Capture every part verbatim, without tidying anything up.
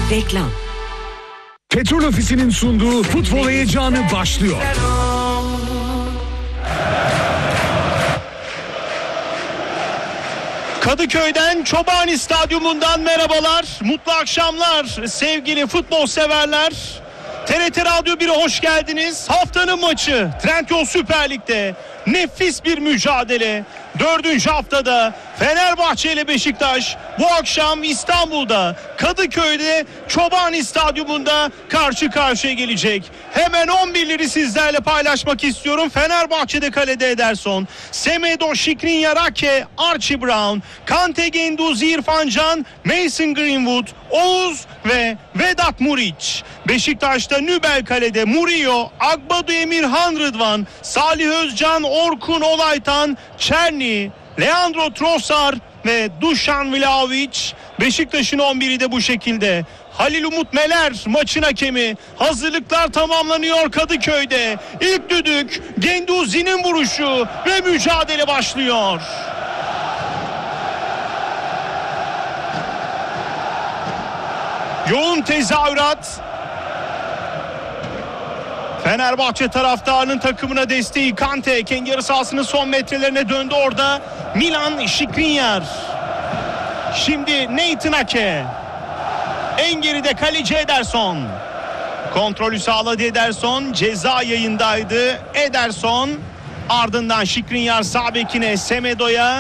Reklam. Petrol Ofisi'nin sunduğu futbol heyecanı başlıyor. Kadıköy'den Çobani Stadyumundan merhabalar, mutlu akşamlar sevgili futbol severler. T R T Radyo bir'e hoş geldiniz. Haftanın maçı Trendyol Süper Lig'de nefis bir mücadele. Dördüncü haftada Fenerbahçe ile Beşiktaş bu akşam İstanbul'da Kadıköy'de Çobani Stadyumunda karşı karşıya gelecek. Hemen on birleri sizlerle paylaşmak istiyorum. Fenerbahçe'de kalede Ederson, Semedo, Skriniar, Ake, Archie Brown, Kante, Guendouzi, İrfan Can, Mason Greenwood, Oğuz ve Vedat Muriç. Beşiktaş'ta Nübel kalede Murillo, Agbadu, Emirhan, Rıdvan, Salih Özcan, Orkun, Olaytan, Çerni, Leandro Trossard ve Dušan Vlahović. Beşiktaş'ın on biri de bu şekilde. Halil Umut Meler maçın hakemi. Hazırlıklar tamamlanıyor Kadıköy'de. İlk düdük, Guendouzi'nin vuruşu ve mücadele başlıyor. Yoğun tezahürat. Fenerbahçe taraftarının takımına desteği. Kante kendi yarı sahasının son metrelerine döndü orada. Milan Skriniar. Şimdi Nathan Ake. En geride kaleci Ederson. Kontrolü sağladı Ederson. Ceza yayındaydı. Ederson. Ardından Skriniar sağ bekine, Semedo'ya.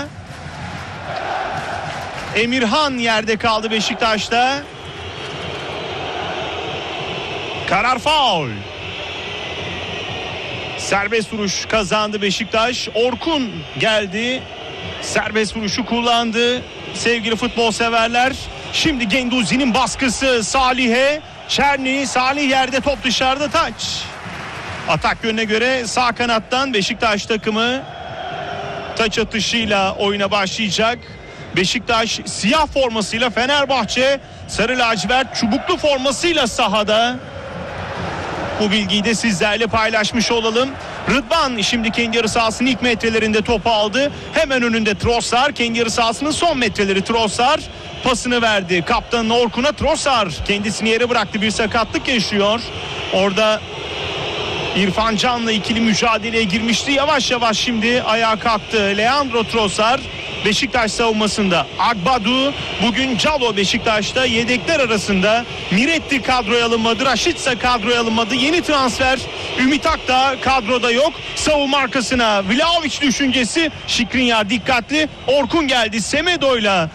Emirhan yerde kaldı Beşiktaş'ta. Karar faul. Serbest vuruş kazandı Beşiktaş. Orkun geldi. Serbest vuruşu kullandı. Sevgili futbol severler. Şimdi Guendouzi'nin baskısı Salih'e. Çerni, Salih yerde, top dışarıda, taç. Atak yönüne göre sağ kanattan Beşiktaş takımı taç atışıyla oyuna başlayacak. Beşiktaş siyah formasıyla, Fenerbahçe sarı lacivert çubuklu formasıyla sahada. Bu bilgiyi de sizlerle paylaşmış olalım. Rıdvan şimdi kendi yarı sahasının ilk metrelerinde topu aldı. Hemen önünde Trossard, kendi yarı sahasının son metreleri. Trossard pasını verdi kaptanın Orkun'a. Trossard kendisini yere bıraktı, bir sakatlık yaşıyor. Orada İrfan Can'la ikili mücadeleye girmişti. Yavaş yavaş şimdi ayağa kalktı Leandro Trossard. Beşiktaş savunmasında Agbadu, bugün Calo Beşiktaş'ta yedekler arasında. Miretti kadroya alınmadı, Raşitsa kadroya alınmadı. Yeni transfer Ümit Akdağ kadroda yok. Savunma arkasına Vlahović düşüncesi. Skriniar dikkatli. Orkun geldi Semedo'yla.